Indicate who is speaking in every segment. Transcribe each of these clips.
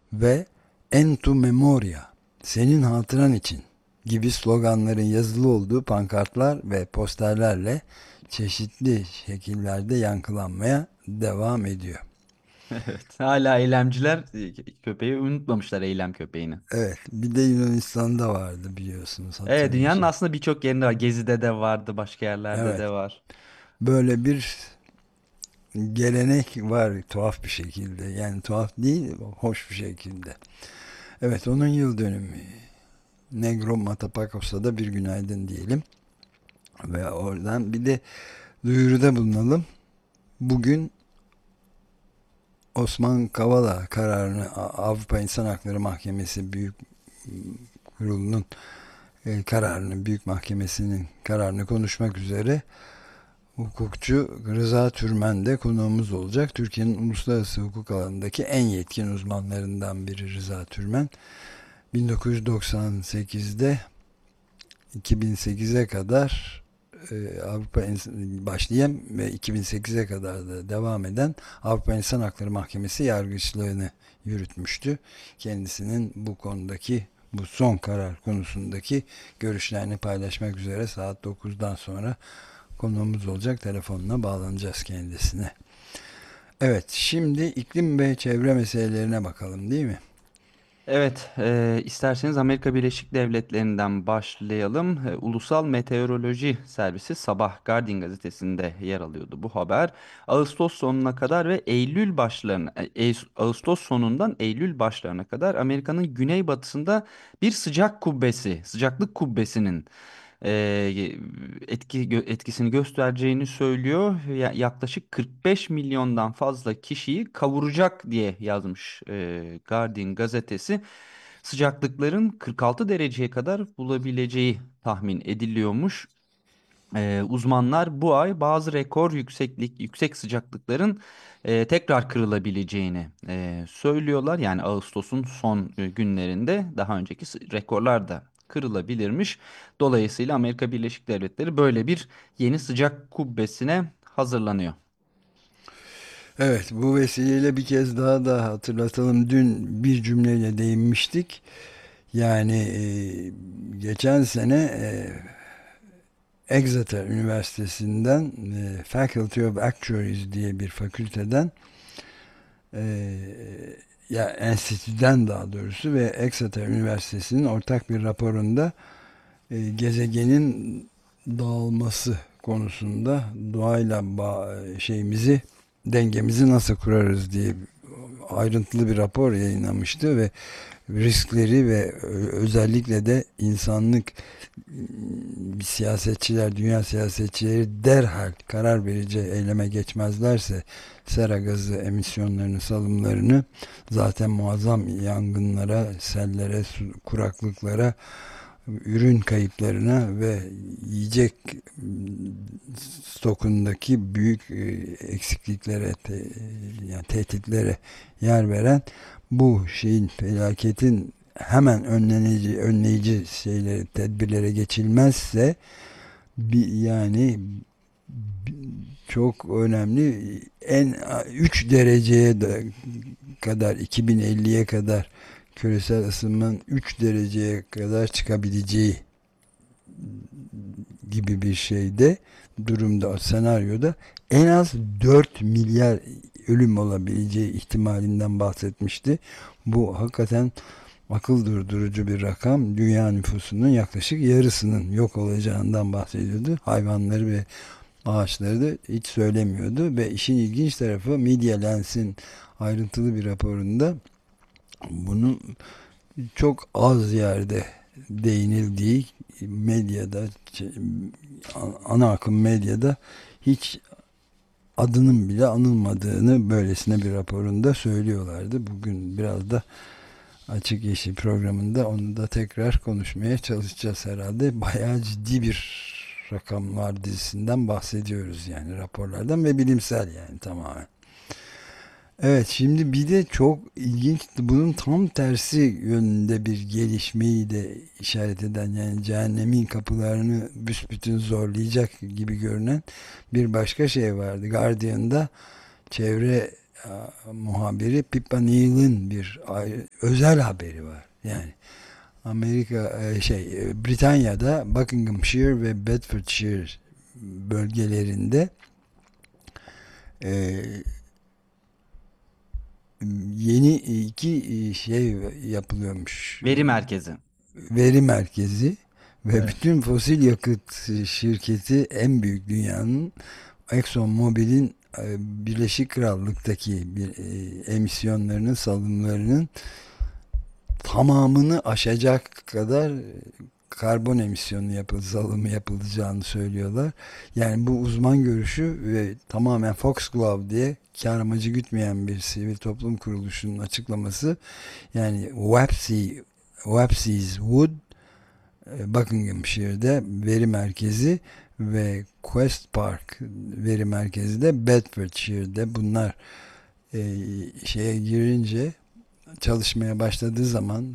Speaker 1: ve "En tu memoria", senin hatıran için gibi sloganların yazılı olduğu pankartlar ve posterlerle çeşitli şekillerde yankılanmaya devam ediyor.
Speaker 2: Evet. Hala eylemciler köpeği unutmamışlar, eylem köpeğini.
Speaker 1: Evet, bir de Yunanistan'da vardı biliyorsunuz,
Speaker 2: Evet, dünyanın
Speaker 1: hatırlayacağım.
Speaker 2: aslında birçok yerinde var. Gezi'de de vardı, başka yerlerde
Speaker 1: Evet,
Speaker 2: de var.
Speaker 1: böyle bir gelenek var tuhaf bir şekilde. Yani tuhaf değil, hoş bir şekilde. Evet, onun yıl dönümü. Negro Matapakos'a da bir günaydın diyelim. Ve oradan bir de duyuruda bulunalım. Bugün Osman Kavala kararını, Avrupa İnsan Hakları Mahkemesi Büyük Kurulu'nun kararını, Büyük Mahkemesi'nin kararını konuşmak üzere hukukçu Rıza Türmen de konuğumuz olacak. Türkiye'nin uluslararası hukuk alanındaki en yetkin uzmanlarından biri Rıza Türmen. 1998'de 2008'e kadar Avrupa başlayan ve 2008'e kadar da devam eden Avrupa İnsan Hakları Mahkemesi yargıçlığını yürütmüştü. Kendisinin bu konudaki, bu son karar konusundaki görüşlerini paylaşmak üzere saat 9'dan sonra konuğumuz olacak. Telefonla bağlanacağız kendisine. Evet, şimdi iklim ve çevre meselelerine bakalım, değil mi?
Speaker 2: Evet, isterseniz Amerika Birleşik Devletleri'nden başlayalım. Ulusal Meteoroloji Servisi Sabah Guardian gazetesinde yer alıyordu bu haber. Ağustos sonuna kadar ve Eylül başlarına, Ağustos sonundan Eylül başlarına kadar Amerika'nın güneybatısında bir sıcaklık kubbesinin etkisini göstereceğini söylüyor. Yaklaşık 45 milyondan fazla kişiyi kavuracak diye yazmış Guardian gazetesi. Sıcaklıkların 46 dereceye kadar bulabileceği tahmin ediliyormuş. Uzmanlar bu ay bazı rekor yüksek sıcaklıkların tekrar kırılabileceğini söylüyorlar. Yani Ağustos'un son günlerinde daha önceki rekorlar da kırılabilirmiş. Dolayısıyla Amerika Birleşik Devletleri böyle bir yeni sıcak kubbesine hazırlanıyor.
Speaker 1: Evet, bu vesileyle bir kez daha da hatırlatalım. Dün bir cümleyle değinmiştik. Yani geçen sene Exeter Üniversitesi'nden Faculty of Actuaries diye bir fakülteden, e, ya enstitüden daha doğrusu, ve Exeter Üniversitesi'nin ortak bir raporunda gezegenin dağılması konusunda doğayla dengemizi nasıl kurarız diye ayrıntılı bir rapor yayınlamıştı ve riskleri ve özellikle de insanlık, siyasetçiler, dünya siyasetçileri derhal karar verici eyleme geçmezlerse sera gazı emisyonlarını, salımlarını, zaten muazzam yangınlara, sellere, kuraklıklara, ürün kayıplarına ve yiyecek stokundaki büyük eksikliklere, yani tehditlere yer veren bu şeyin, felaketin hemen önleyici şeyleri, tedbirlere geçilmezse yani çok önemli, en 3 dereceye kadar, 2050'ye kadar küresel ısınmanın 3 dereceye kadar çıkabileceği gibi bir şeyde, durumda, senaryoda en az 4 milyar ölüm olabileceği ihtimalinden bahsetmişti. Bu hakikaten akıl durdurucu bir rakam. Dünya nüfusunun yaklaşık yarısının yok olacağından bahsediyordu. Hayvanları ve ağaçları da hiç söylemiyordu ve işin ilginç tarafı, Media Lens'in ayrıntılı bir raporunda bunun çok az yerde değinildiği, medyada, ana akım medyada hiç adının bile anılmadığını böylesine bir raporunda söylüyorlardı. Bugün biraz da Açık Yeşil programında onu da tekrar konuşmaya çalışacağız herhalde. Bayağı ciddi bir rakamlar dizisinden bahsediyoruz, yani raporlardan, ve bilimsel, yani tamamen. Evet, şimdi bir de çok ilginç, bunun tam tersi yönünde bir gelişmeyi de işaret eden, yani cehennemin kapılarını büsbütün zorlayacak gibi görünen bir başka şey vardı. Guardian'da çevre muhabiri Pippa Neal'ın özel haberi var. Yani Amerika Britanya'da Buckinghamshire ve Bedfordshire bölgelerinde e, yeni iki yapılıyormuş.
Speaker 2: Veri merkezi.
Speaker 1: Veri merkezi ve
Speaker 2: Evet.
Speaker 1: bütün fosil yakıt şirketi, en büyük dünyanın, ExxonMobil'in Birleşik Krallık'taki emisyonlarının, salımlarının tamamını aşacak kadar karbon emisyonu salımı yapılacağını söylüyorlar. Yani bu uzman görüşü ve tamamen Foxglove diye kar amacı gütmeyen bir sivil toplum kuruluşunun açıklaması. Yani Wapsies Wood, Buckinghamshire'de veri merkezi ve Quest Park veri merkezi de Bedfordshire'de. Bunlar şeye girince, çalışmaya başladığı zaman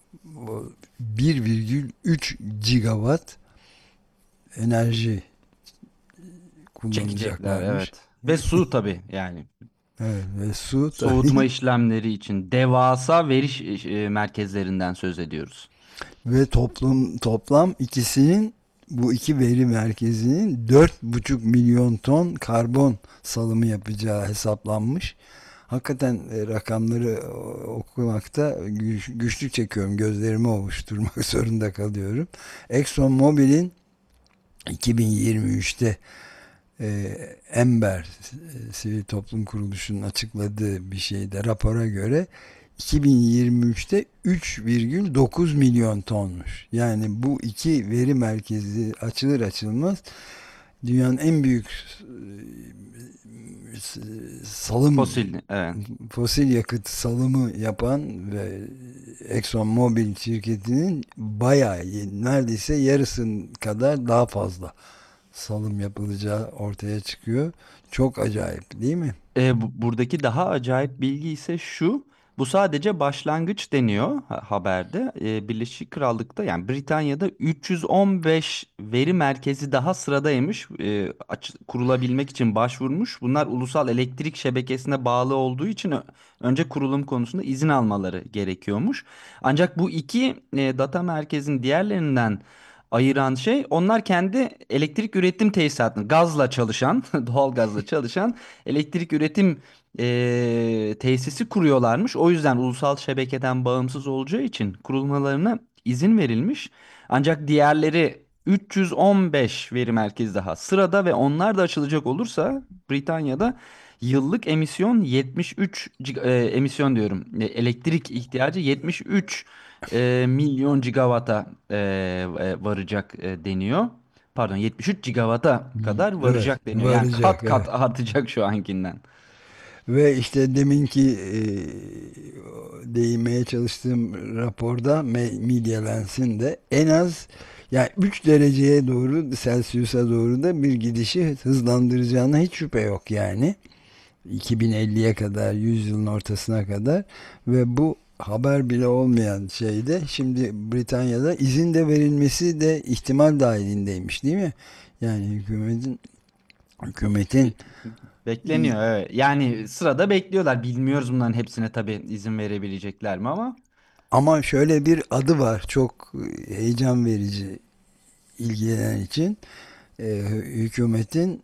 Speaker 1: 1,3 gigawatt enerji
Speaker 2: Çekecekler,
Speaker 1: kullanacaklarmış.
Speaker 2: evet. Ve su tabii yani.
Speaker 1: Evet, ve su
Speaker 2: Soğutma
Speaker 1: tabii.
Speaker 2: işlemleri için devasa veri merkezlerinden söz ediyoruz.
Speaker 1: Ve toplam ikisinin, bu iki veri merkezinin 4,5 milyon ton karbon salımı yapacağı hesaplanmış. Hakikaten rakamları okumakta güçlük çekiyorum. Gözlerimi ovuşturmak zorunda kalıyorum. ExxonMobil'in 2023'te Ember Sivil Toplum Kuruluşu'nun açıkladığı bir şeyde, rapora göre 2023'te 3,9 milyon tonmuş. Yani bu iki veri merkezi açılır açılmaz dünyanın en büyük salım,
Speaker 2: Fosil, evet.
Speaker 1: fosil yakıt salımı yapan ve ExxonMobil şirketinin bayağı, neredeyse yarısının kadar daha fazla salım yapılacağı ortaya çıkıyor. Çok acayip değil mi?
Speaker 2: Buradaki daha acayip bilgi ise şu. Bu sadece başlangıç deniyor haberde. Birleşik Krallık'ta, yani Britanya'da 315 veri merkezi daha sıradaymış. Kurulabilmek için başvurmuş. Bunlar ulusal elektrik şebekesine bağlı olduğu için önce kurulum konusunda izin almaları gerekiyormuş. Ancak bu iki data merkezin diğerlerinden ayıran şey, onlar kendi elektrik üretim tesisatını, gazla çalışan, doğal gazla çalışan elektrik üretim tesisi kuruyorlarmış. O yüzden ulusal şebekeden bağımsız olacağı için kurulmalarına izin verilmiş. Ancak diğerleri 315 veri merkezi daha sırada ve onlar da açılacak olursa Britanya'da yıllık emisyon 73 emisyon diyorum. Elektrik ihtiyacı 73 milyon gigawata varacak deniyor. Pardon, 73 gigawata kadar
Speaker 1: Evet,
Speaker 2: varacak deniyor. Yani
Speaker 1: varacak.
Speaker 2: kat kat
Speaker 1: Evet.
Speaker 2: artacak şu ankinden.
Speaker 1: Ve işte deminki değinmeye çalıştığım raporda Media Lens'in de en az, yani 3 dereceye doğru, Celsius'a doğru da bir gidişi hızlandıracağına hiç şüphe yok yani. 2050'ye kadar, yüzyılın ortasına kadar. Ve bu haber bile olmayan şeyde şimdi Britanya'da izin de verilmesi de ihtimal dahilindeymiş değil mi? Yani hükümetin
Speaker 2: Be- Bekleniyor, evet. Yani sırada bekliyorlar. Bilmiyoruz bunların hepsine tabii izin verebilecekler mi ama.
Speaker 1: ama şöyle bir adı var, çok heyecan verici ilgilenen için. Hükümetin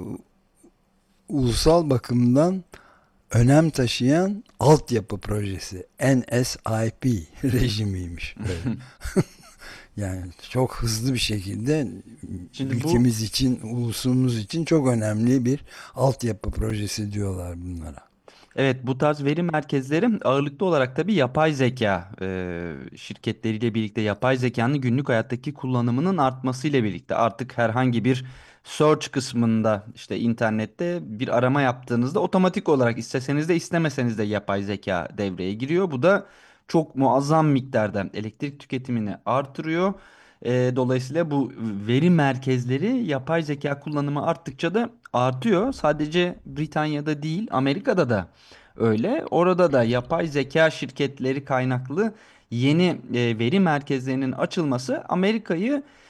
Speaker 1: ulusal bakımdan önem taşıyan altyapı projesi, NSIP rejimiymiş böyle. Yani çok hızlı bir şekilde
Speaker 2: Şimdi bu
Speaker 1: ülkemiz için, ulusumuz için çok önemli bir altyapı projesi diyorlar bunlara.
Speaker 2: Evet, bu tarz veri merkezleri ağırlıklı olarak tabii yapay zeka şirketleriyle birlikte, yapay zekanın günlük hayattaki kullanımının artmasıyla birlikte artık herhangi bir search kısmında, işte internette bir arama yaptığınızda otomatik olarak, isteseniz de istemeseniz de yapay zeka devreye giriyor. Bu da çok muazzam miktarda elektrik tüketimini artırıyor. Dolayısıyla bu veri merkezleri, yapay zeka kullanımı arttıkça da artıyor. Sadece Britanya'da değil, Amerika'da da öyle. Orada da yapay zeka şirketleri kaynaklı yeni veri merkezlerinin açılması Amerika'yı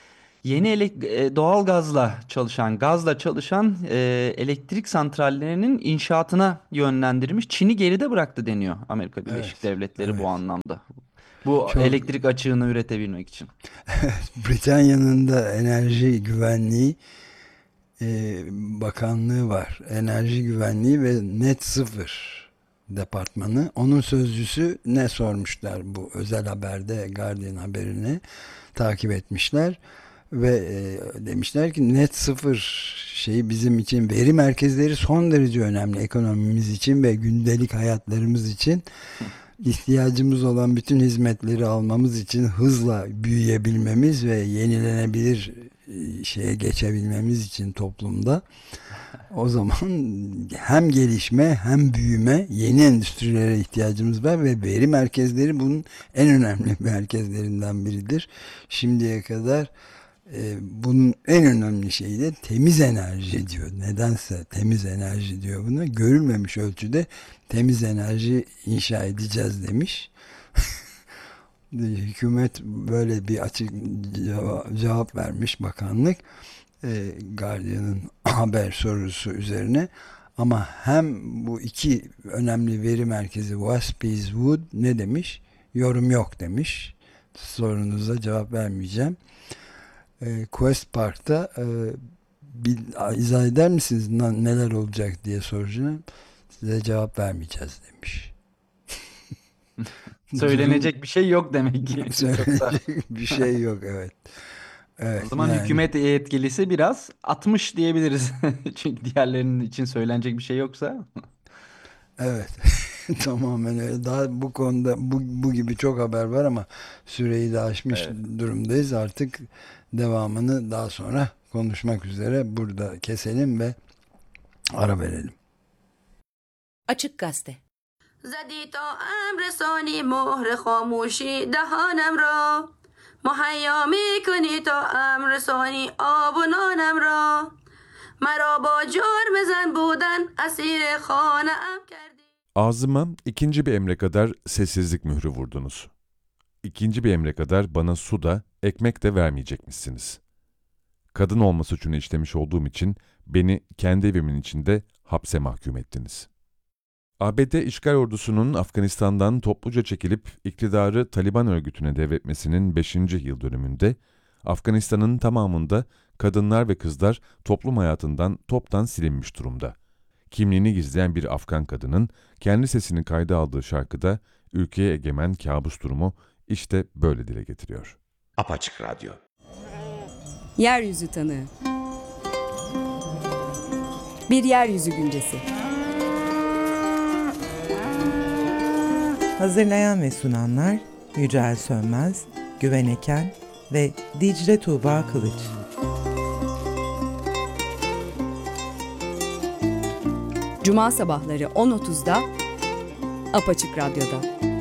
Speaker 2: Yeni doğal gazla çalışan elektrik santrallerinin inşaatına yönlendirmiş. Çin'i geride bıraktı deniyor Amerika Birleşik
Speaker 1: Evet,
Speaker 2: Devletleri bu
Speaker 1: evet.
Speaker 2: anlamda. Bu
Speaker 1: Çok
Speaker 2: elektrik açığını üretebilmek için.
Speaker 1: Britanya'nın da enerji güvenliği bakanlığı var. Enerji güvenliği ve net sıfır departmanı. Onun sözcüsü ne sormuşlar bu özel haberde, Guardian haberini takip etmişler ve demişler ki net sıfır şeyi bizim için, veri merkezleri son derece önemli ekonomimiz için ve gündelik hayatlarımız için. İhtiyacımız olan bütün hizmetleri almamız için, hızla büyüyebilmemiz ve yenilenebilir şeye geçebilmemiz için toplumda, o zaman hem gelişme hem büyüme, yeni endüstrilere ihtiyacımız var ve veri merkezleri bunun en önemli merkezlerinden biridir. Şimdiye kadar bunun en önemli şeyi de temiz enerji diyor. Nedense temiz enerji diyor buna. Görülmemiş ölçüde temiz enerji inşa edeceğiz demiş. Hükümet böyle bir açık cevap vermiş, bakanlık. Guardian'ın haber sorusu üzerine. Ama hem bu iki önemli veri merkezi Waspies ne demiş? Yorum yok demiş. Sorunuza cevap vermeyeceğim. Quest Park'ta izah eder misiniz neler olacak diye soracağım. Size cevap vermeyeceğiz demiş.
Speaker 2: Söylenecek bir şey yok demek ki. Çok da.
Speaker 1: Söyleyecek bir şey yok, evet.
Speaker 2: O
Speaker 1: Evet,
Speaker 2: zaman
Speaker 1: yani
Speaker 2: hükümet yetkilisi biraz atmış diyebiliriz. Çünkü diğerlerinin için söylenecek bir şey yoksa.
Speaker 1: evet. Tamamen öyle. Daha bu konuda bu gibi çok haber var ama süreyi de aşmış
Speaker 2: Evet.
Speaker 1: durumdayız. Artık devamını daha sonra konuşmak üzere burada keselim ve ara verelim.
Speaker 3: Açık Gazete.
Speaker 4: زدی تا امر ثانی مهر خاموشی دهانم را مهیا میکنی تا امر ثانی آب و نانم را مرا با جرم زن بودن اسیر خانه ام کردی.
Speaker 5: Ağzıma ikinci bir emre kadar sessizlik mührü vurdunuz. İkinci bir emre kadar bana su da, ekmek de vermeyecekmişsiniz. Kadın olma suçunu işlemiş olduğum için beni kendi evimin içinde hapse mahkum ettiniz. ABD işgal ordusunun Afganistan'dan topluca çekilip iktidarı Taliban örgütüne devretmesinin 5. yıl dönümünde Afganistan'ın tamamında kadınlar ve kızlar toplum hayatından toptan silinmiş durumda. Kimliğini gizleyen bir Afgan kadının kendi sesini kayda aldığı şarkıda ülkeye egemen kabus durumu işte böyle dile getiriyor.
Speaker 6: Apaçık Radyo.
Speaker 3: Yeryüzü tanığı. Bir yeryüzü güncesi.
Speaker 7: Hazırlayan ve sunanlar Yücel Sönmez, Güven Eken ve Dicle Tuğba Kılıç.
Speaker 3: Cuma sabahları 10.30'da Apaçık Radyo'da.